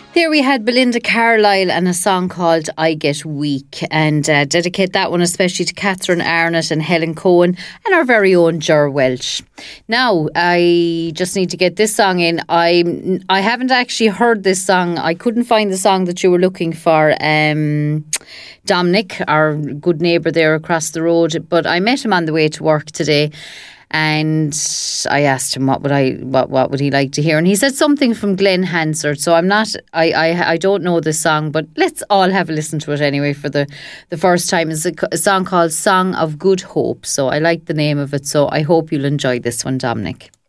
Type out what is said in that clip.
There we had Belinda Carlisle and a song called I Get Weak, and dedicate that one especially to Catherine Arnott and Helen Cohen and our very own Ger Welsh. Now, I just need to get this song in. I haven't actually heard this song. I couldn't find the song that you were looking for, Dominic, our good neighbour there across the road, but I met him on the way to work today. And I asked him what would he like to hear, and he said something from Glenn Hansard. So I don't know this song, but let's all have a listen to it anyway for the first time. It's a song called Song of Good Hope. So I like the name of it. So I hope you'll enjoy this one, Dominic.